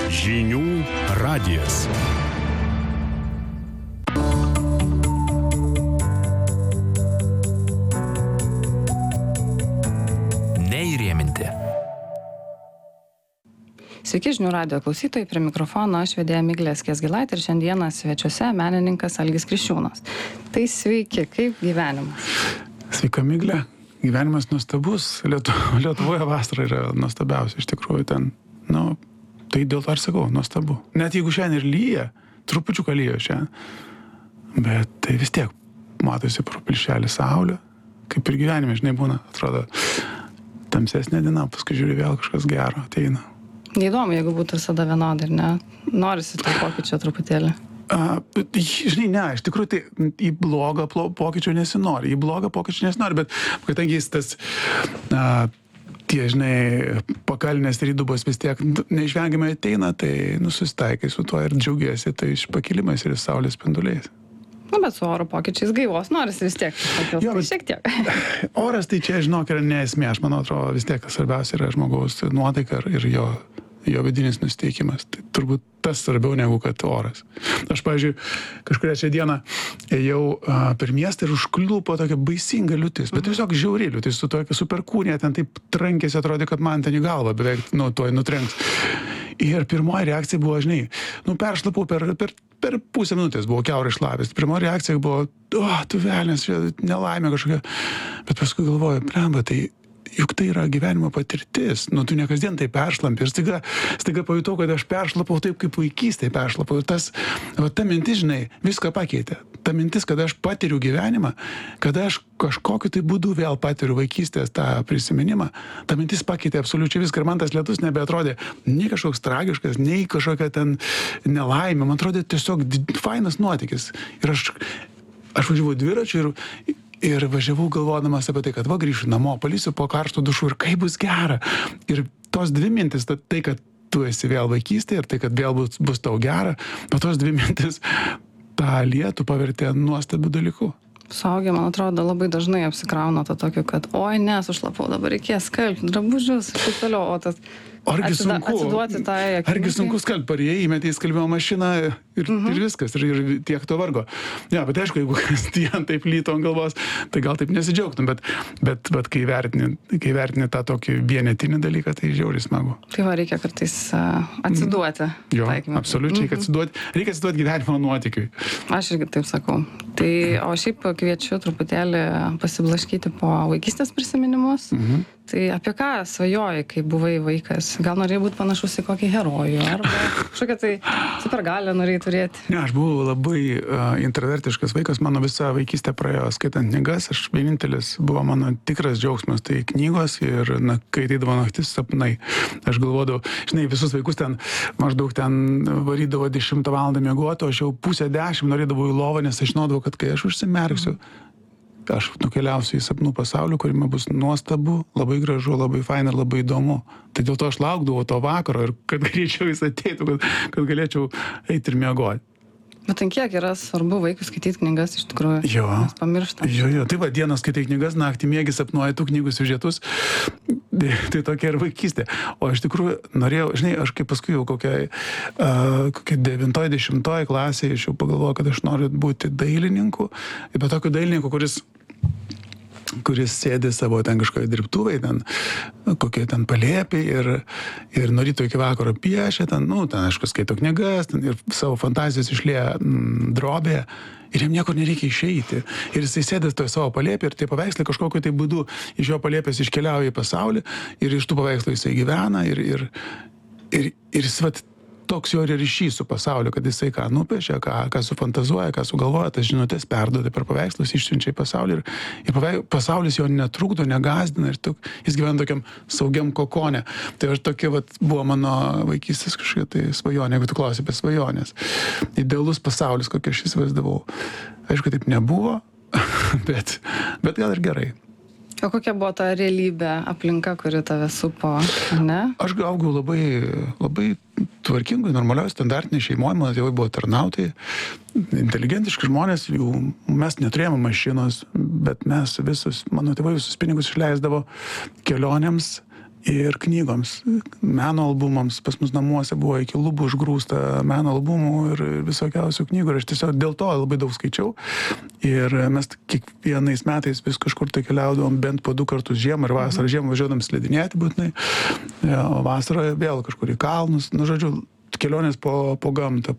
Žinių radijas. Neįrėminti. Sveiki žinių radijo klausytojai, prie mikrofono aš vedėja Miglė Skiesgilaitė ir šiandieną svečiuose menininkas Algis Kriščiūnas. Tai sveiki, kaip gyvenimas? Sveika Miglė, gyvenimas nuostabus, Lietuvoje vasara yra nuostabiausia, iš tikrųjų ten, tai dėl to aš sakau, nuostabu. Net jeigu šiandien ir lyja, trupučiuką lyja šiandien, bet tai vis tiek matosi pro plyšelį saulė, kaip ir gyvenime, žinai, būna, atrodo, tamsesnė diena, paskui žiūri vėl kažkas gero ateina. Neįdomu, jeigu būtų visada vienodai, ar ne? Norisi to pokyčio truputėlį. Žinai, ne, iš tikrųjų tai į blogą pokyčio nesinori, bet kadangi jis tas, tie, žinai, pakalinės rydubos vis tiek neišvengiamai ateina, tai susitaikai su tuo ir džiaugiesi, tai iš pakilimais ir saulės spinduliais. Bet su oro pokyčiais gaivos norisi vis tiek. Šiek tiek. Oras tai čia, žinok, yra nesmė, aš manau, atrodo, vis tiek svarbiausia yra žmogaus nuotaika ir jo vidinis nusiteikimas. Tai turbūt tas svarbiau negu kad oras. Aš, pavyzdžiui, kažkurią šią dieną ėjau per miestą ir užkliupo tokia baisinga liūtis, bet tiesiog žiauri liūtis, su tokia superkūnė, ten taip trankėsi, atrodė, kad man ten į galvą beveik tuoj nutrenks. Ir pirmoji reakcija buvo, žinai, peršlapau per pusę minutės, buvo kiaurai šlapęs. Pirmoji reakcija buvo, tu velnias, nelaimė kažkokia. Bet paskui galvoju, blemba, tai juk tai yra gyvenimo patirtis. Tu ne kasdien tai peršlampi. Ir staiga pajutau, kad aš peršlapau taip, kaip vaikystėje peršlapau. Ir ta mintis, žinai, viską pakeitė. Ta mintis, kad aš patiriu gyvenimą, kad aš kažkokiu tai būdu vėl patiriu vaikystės tą prisiminimą, ta mintis pakeitė absoliučiai viską. Ir man tas lietus nebeatrodė nei kažkoks tragiškas, nei kažkokia ten nelaimė. Man atrodė tiesiog fainas nuotykis. Ir aš važiavau dviračiu ir važiavau galvodamas apie tai, kad grįšiu namo, palysiu po karštų dušų ir kaip bus gera. Ir tos dvi mintis, tai, kad tu esi vėl vaikystėje ir tai, kad vėl bus tau gera, bet tos dvi mintis tą lietų pavertė nuostabių dalykų. Suaugę, man atrodo, labai dažnai apsikrauna to tokiu, kad oi, sušlapau, dabar reikės skalbti drabužius ir taip toliau, o tas atsiduoti tai akimirkai. Argi sunku skalbti, parėjai, įmetė į skalbimo mašiną ir viskas, ir tiek to vargo. Ja, bet aišku, jeigu kasdien taip lyto ant galvos, tai gal taip nesidžiaugtum, bet kai vertini tą tokį vienetinį dalyką, tai žiauriai smagu. Tai reikia kartais atsiduoti. Jo, absoliučiai, reikia atsiduoti gyvenimo nuotykiui. Aš irgi taip sakau. Tai, o šiaip kviečiu truputėlį pasiblaškyti po vaikystės prisiminimus. Tai apie ką svajojai, kai buvai vaikas? Gal norėjai būti panašus į kokį herojų, arba kažkokią tai supergalią norėjai turėti? Ne, aš buvau labai introvertiškas vaikas, mano visa vaikystė praėjo skaitant knygas, vienintelis buvo mano tikras džiaugsmas, tai knygos ir kai ateidavo naktis sapnai. Aš galvodavau, žinai, visus vaikus ten maždaug varydavo 10 valandą miegoti, o aš jau 9:30 norėdavau į lovą, nes aš žinodavau, kad kai aš užsimerksiu, aš nukeliausiu į sapnų pasaulį, kuriame bus nuostabu, labai gražu, labai faina ir labai įdomu. Tai dėl to aš laukdavau to vakaro ir kad greičiau jis ateitų, kad galėčiau eiti ir miegoti. Bet kiek yra svarbu vaikui skaityti knygas iš tikrųjų? Jo. Mes pamirštam. Jo. Tai dieną skaitai knygas, naktį miegi, sapnuoji tų knygų siužetus. Tai tokia ir vaikystė. O iš tikrųjų norėjau, žinai, aš kaip paskui jau kokia 9-10 klasėje aš jau pagalvojau, kad aš noriu būti dailininku. Bet tokiu dailininku, kuris sėdi savo ten kažkoje dirbtuvėje, kokie ten palėpiai ir nuo ryto iki vakaro piešia, ten aišku, skaito knygas, ir savo fantazijas išlieja drobėje, ir jam niekur nereikia išeiti. Ir jisai sėdės toje savo palėpį ir tie paveikslai kažkokiu tai būdu iš jo palėpės iškeliauja į pasaulį ir iš tų paveikslų jisai gyvena ir jis toks jo ryšys su pasauliu, kad jisai ką nupiešia, ką sufantazuoja, ką sugalvoja, tas žinutės perduoda per paveikslus, išsiunčia į pasaulį ir pasaulis jo netrukdo, negazdina ir jis gyvena tokiam saugiam kokone. Tai aš tokia buvo mano vaikystės kažkokia tai svajonė, jeigu tu klausi apie svajonės. Idealus pasaulis, kokį aš įsivaizdavau. Aišku, taip nebuvo, bet gal ir gerai. O kokia buvo ta realybė, aplinka, kuri tave supo, ne? Aš augau labai tvarkingai, normalioj, standartinė šeimoje, mano tėvai buvo tarnautojai, inteligentiški žmonės, mes neturėjome mašinos, bet mano tėvai visus pinigus išleisdavo kelionėms ir knygoms, meno albumams. Pas mus namuose buvo iki lubų užgrūsta meno albumų ir visokiausių knygų. Ir aš tiesiog dėl to labai daug skaičiau. Ir mes kiekvienais metais vis kažkur tai keliaudavom bent po 2 kartus žiemą ir vasarą. Žiemą važiuodam slidinėti būtinai, o vasarą vėl kažkur į kalnus. Nu, žodžiu, kelionės po gamtą,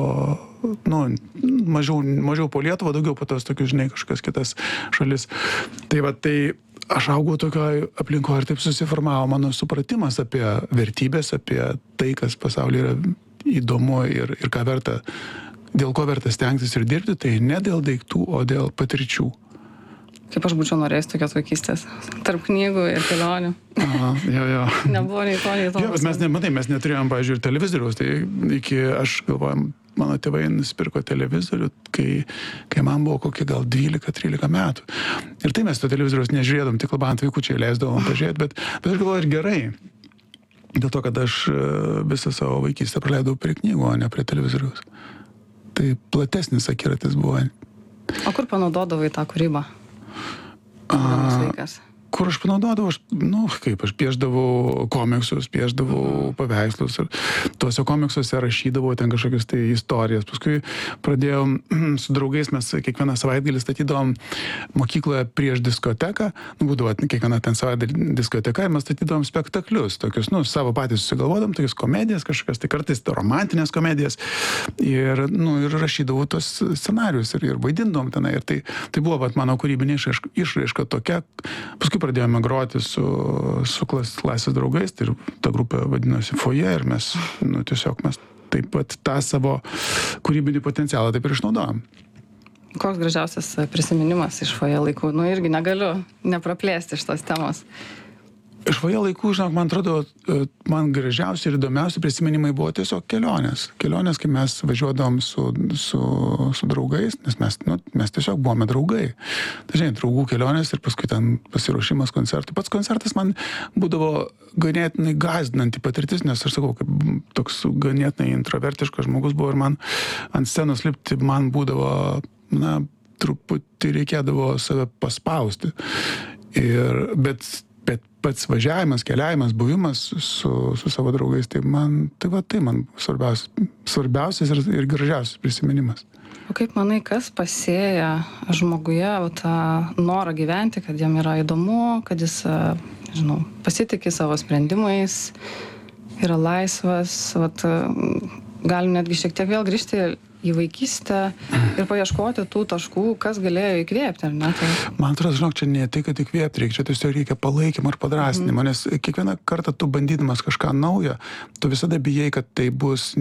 mažiau po Lietuvą, daugiau po tos tokius, žinai, kažkas kitas šalis. Tai va, tai aš augau tokioje aplinkoje ir taip susiformavo mano supratimas apie vertybės, apie tai, kas pasaulyje yra įdomu ir ką verta, dėl ko verta stengtis ir dirbti, tai ne dėl daiktų, o dėl patirčių. Kaip aš būčiau norėjęs tokios vaikystės, tarp knygų ir kelionių. Aha, jo. Nebuvo nei to, nei to. Jo, bet mes neturėjom, pavyzdžiui, ir televizoriaus, tai aš galvojam, mano tėvai nusipirko televizorių, kai man buvo kokie gal 12-13 metų. Ir tai mes to televizoriaus nežiūrėdom, tik labai ant vaikučiai leisdavom pažiūrėti, bet aš galvoju ir gerai. Dėl to, kad aš visą savo vaikystę praleidau prie knygų, o ne prie televizoriaus. Tai platesnis akiratis buvo. O kur panaudodavai tą kūrybą? Sveikas. Kur aš panaudodavau, aš piešdavau komiksus, piešdavau paveikslus ir tuose komiksuose rašydavau ten kažkokius tai istorijas. Paskui pradėjom su draugais, mes kiekvieną savaitgalį statydavom mokykloje prieš diskoteką, būdavo kiekvieną ten savaitgalį diskoteka ir mes statydavom spektaklius, tokius, savo patys susigalvodom, tokius komedijas kažkokias, tai kartais romantinės komedijas ir rašydavau tos scenarius ir vaidindavom tenai ir tai buvo mano kūrybinė išraiška tokia. Paskui pradėjome groti su klasės draugais, tai ir ta grupė vadinosi Foje ir mes taip pat tą savo kūrybinį potencialą taip ir išnaudojom. Koks gražiausias prisiminimas iš Foje laikų? Irgi negaliu nepraplėsti šitos temos. Iš Foje laikų, žinok, man atrodo, man gražiausi ir įdomiausi prisiminimai buvo tiesiog kelionės. Kelionės, kai mes važiuodavom su draugais, nes mes tiesiog buvome draugai. Tai žinai, draugų kelionės ir paskui ten pasiruošimas koncertų. Pats koncertas man būdavo ganėtinai gąsdinanti patirtis, nes aš sakau, kaip toks ganėtinai introvertiškas žmogus buvo ir man ant scenos lipti man būdavo, truputį reikėdavo save paspausti. Bet pats važiavimas, keliavimas, buvimas su savo draugais, tai man svarbiausias ir gražiausias prisiminimas. O kaip manai, kas pasėja žmoguje tą norą gyventi, kad jam yra įdomu, kad jis, pasitikė savo sprendimais, yra laisvas, galim netgi šiek tiek vėl grįžti į vaikystę ir paieškoti tų taškų, kas galėjo įkvėpti, ar ne? Man atrodo, žinok, čia ne tai, kad įkvėpti, čia tiesiog reikia palaikymo ir padrąsinimo, nes kiekvieną kartą tu bandydamas kažką naujo, tu visada bijai, kad tai bus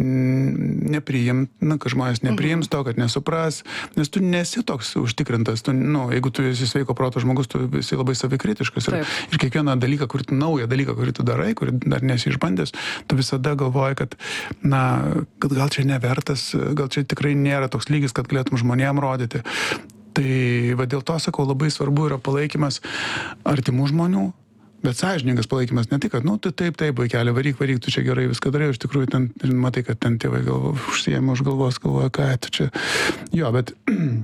kad žmonės nepriims to, kad nesupras, nes tu nesi toks užtikrintas, jeigu tu esi sveiko proto žmogus, tu esi labai savikritiškas ir kiekvieną dalyką, naują dalyką, kurį tu darai, kurį dar nesi išbandęs, tu visada galvoji, kad gal čia nevertas, gal čia tikrai nėra toks lygis, kad galėtum žmonėm rodyti. Tai dėl to, sakau, labai svarbu yra palaikymas artimų žmonių, bet sąžiningas palaikymas, ne tik, kad, taip, vaikeli, varyk, tu čia gerai viską darai, iš tikrųjų, ten, matai, kad ten tėvai užsiėmė už galvos, galvoja, ką tu čia. Jo, bet,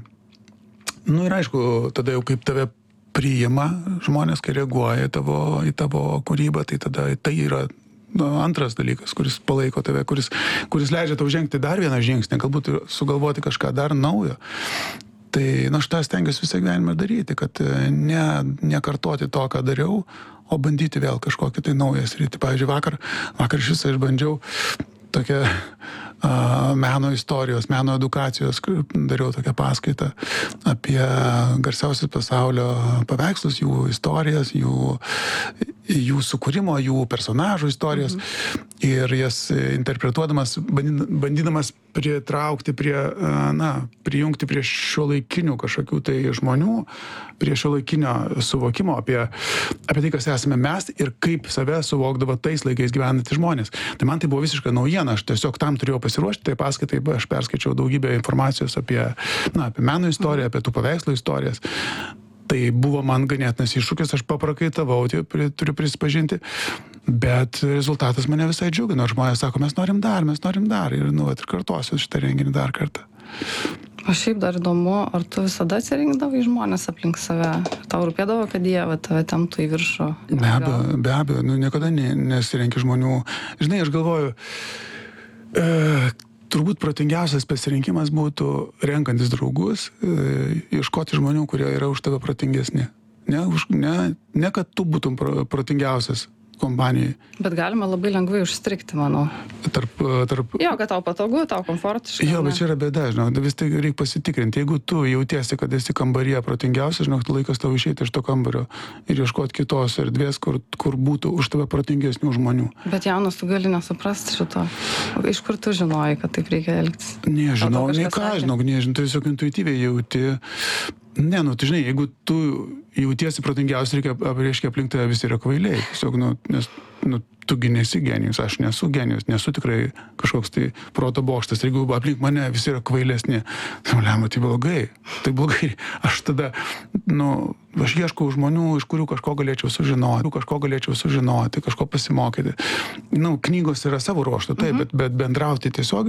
ir aišku, tada jau kaip tave priima žmonės, kai reaguoja į tavo kūrybą, tai tada tai yra antras dalykas, kuris palaiko tave, kuris leidžia tau žengti dar vieną žingsnį, galbūt sugalvoti kažką dar naujo. Tai aš tą stengiuosi visą gyvenimą daryti, kad nekartoti to, ką dariau, o bandyti vėl kažkokį tai naują sritį. Pavyzdžiui, vakar šis išbandžiau tokią meno istorijos, meno edukacijos, dariau tokią paskaitą apie garsiausius pasaulio paveikslus, jų istorijas, jų sukūrimo, jų personažų istorijas ir jas interpretuodamas, bandydamas pritraukti prijungti prie šiuolaikinių kažkokių tai žmonių, prie šiuolaikinio suvokimo apie tai, kas esame mes ir kaip save suvokdavo tais laikais gyvenantys žmonės. Tai man tai buvo visiškai naujiena, aš tiesiog tam turėjau pasiruošti, tai paskaitai aš perskaičiau daugybę informacijos apie meno istoriją, apie tų paveikslų istorijas. Tai buvo man ganėtinas iššūkis, aš paprakaitavau, turiu prisipažinti, bet rezultatas mane visai džiugino. Žmonės sako, mes norim dar, ir kartosiu šitą renginį dar kartą. O šiaip dar įdomu, ar tu visada atsirinkdavai žmonės aplink save? Tau rūpėdavo, kad jie tave temptų į viršų? Be abejo, niekada nesirenki žmonių. Žinai, aš galvoju, turbūt protingiausias pasirinkimas būtų renkantis draugus, ieškoti žmonių, kurie yra už tave protingesni. Ne kad tu būtum protingiausias kompanijai. Bet galima labai lengvai užstrigti, manau. Jo, kad tau patogu, tau komfortiškai. Jo, bet čia yra bėda, žinok, vis tai reikia pasitikrinti. Jeigu tu jautiesi, kad esi kambaryje protingiausias, žinok, laikas tau išeiti iš to kambario ir ieškoti kitos erdvės, kur būtų už tave protingesnių žmonių. Bet jaunas, tu gali nesuprasti šito. Iš kur tu žinojai, kad taip reikia elgtis? Nežinau, tu tiesiog intuityviai jauti. Ne, tu žinai, jeigu tu jautiesi protingiausias, reiškia aplink tave visi yra kvailiai. Tiesiog, nes tugi nesi genijus, aš nesu genijus, nesu tikrai kažkoks tai proto bokštas. Jeigu aplink mane visi yra kvailesni, tai blogai. Tai blogai. Aš tada, aš ieškau žmonių, iš kurių kažko galėčiau sužinoti, kažko pasimokyti. Knygos yra savo ruožtu, taip, bet bendrauti tiesiog